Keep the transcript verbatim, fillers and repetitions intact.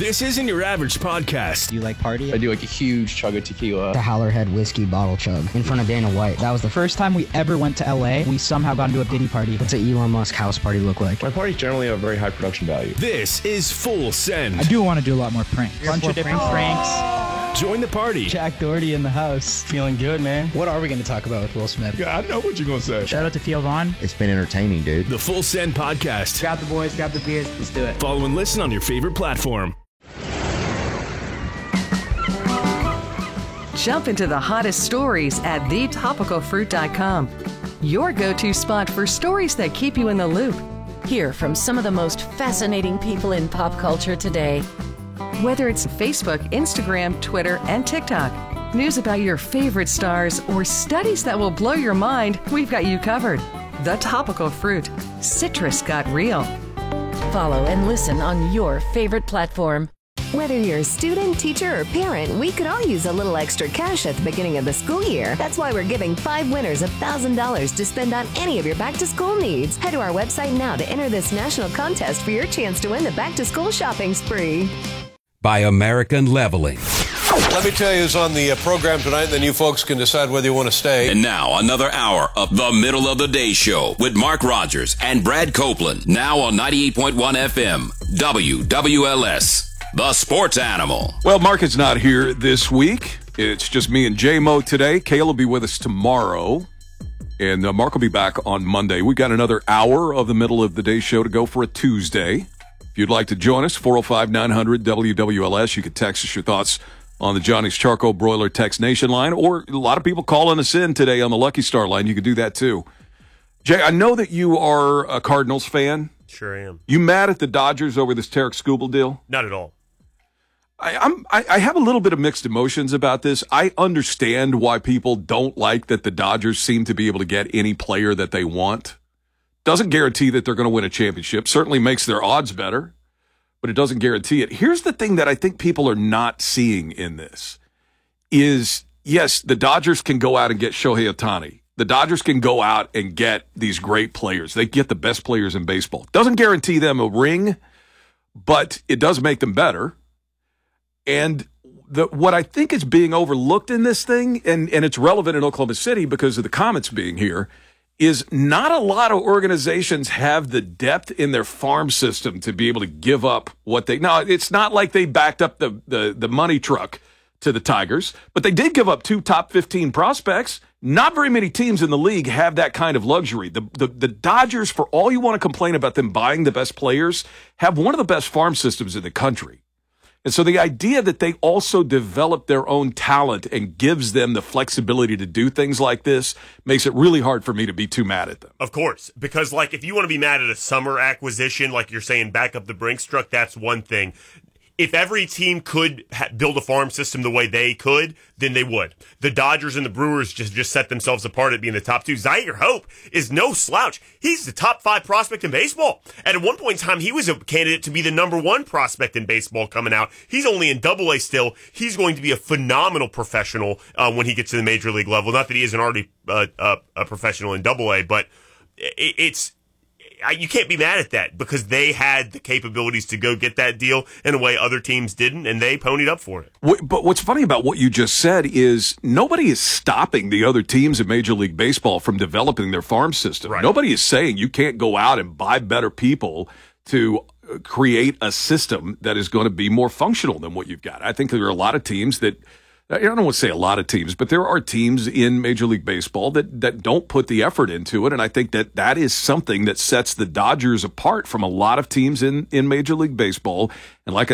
This isn't your average podcast. Do you like party? I do like a huge chug of tequila. The Howlerhead whiskey bottle chug in front of Dana White. That was the First time we ever went to L A, we somehow got into a Diddy party. What's an Elon Musk house party look like? My parties generally have very high production value. This is Full Send. I do want to do a lot more pranks. A bunch of different pranks. Join the party. Jack Doherty in the house. Feeling good, man. What are we going to talk about with Will Smith? Yeah, I know what you're going to say. Shout out to Theo Vaughn. It's been entertaining, dude. The Full Send podcast. Grab the boys, grab the beers, let's do it. Follow and listen on your favorite platform. Jump into the hottest stories at the topical fruit dot com. Your go-to spot for stories that keep you in the loop. Hear from some of the most fascinating people in pop culture today. Whether it's Facebook, Instagram, Twitter, and TikTok, news about your favorite stars, or studies that will blow your mind, we've got you covered. The Topical Fruit. Citrus got real. Follow and listen on your favorite platform. Whether you're a student, teacher, or parent, we could all use a little extra cash at the beginning of the school year. That's why we're giving five winners one thousand dollars to spend on any of your back-to-school needs. Head to our website now to enter this national contest for your chance to win the back-to-school shopping spree. By American Leveling. Let me tell you who's on the uh, program tonight, and then you folks can decide whether you want to stay. And now, another hour of the Middle of the Day Show with Mark Rogers and Brad Copeland. Now on ninety-eight point one F M, W W L S. The Sports Animal. Well, Mark is not here this week. It's just me and J-Mo today. Kale will be with us tomorrow. And uh, Mark will be back on Monday. We've got another hour of the Middle of the Day Show to go for a Tuesday. If you'd like to join us, four oh five, nine hundred, W W L S. You can text us your thoughts on the Johnny's Charcoal Broiler Text Nation line. Or a lot of people calling us in today on the Lucky Star line. You can do that too. Jay, I know that you are a Cardinals fan. Sure am. You mad at the Dodgers over this Tarek Skubal deal? Not at all. I, I'm, I, I have a little bit of mixed emotions about this. I understand why people don't like that the Dodgers seem to be able to get any player that they want. Doesn't guarantee that they're going to win a championship. Certainly makes their odds better, but it doesn't guarantee it. Here's the thing that I think people are not seeing in this is, yes, the Dodgers can go out and get Shohei Ohtani. The Dodgers can go out and get these great players. They get the best players in baseball. Doesn't guarantee them a ring, but it does make them better. And the, what I think is being overlooked in this thing, and, and it's relevant in Oklahoma City because of the Comets being here, is not a lot of organizations have the depth in their farm system to be able to give up what they – now, it's not like they backed up the, the, the money truck to the Tigers, but they did give up two top fifteen prospects. Not very many teams in the league have that kind of luxury. The, the, the Dodgers, for all you want to complain about them buying the best players, have one of the best farm systems in the country. And so the idea that they also develop their own talent and gives them the flexibility to do things like this makes it really hard for me to be too mad at them. Of course, because like if you want to be mad at a summer acquisition, like you're saying back up the Brinks truck, that's one thing. If every team could ha- build a farm system the way they could, then they would. The Dodgers and the Brewers just, just set themselves apart at being the top two. Zyger Hope is no slouch. He's the top five prospect in baseball. And at one point in time, he was a candidate to be the number one prospect in baseball coming out. He's only in double A still. He's going to be a phenomenal professional uh, when he gets to the major league level. Not that he isn't already uh, uh, a professional in double A, but it, it's... you can't be mad at that because they had the capabilities to go get that deal in a way other teams didn't, and they ponied up for it. But what's funny about what you just said is nobody is stopping the other teams in Major League Baseball from developing their farm system. Right. Nobody is saying you can't go out and buy better people to create a system that is going to be more functional than what you've got. I think there are a lot of teams that I don't want to say a lot of teams, but there are teams in Major League Baseball that, that don't put the effort into it, and I think that that is something that sets the Dodgers apart from a lot of teams in, in Major League Baseball. And like I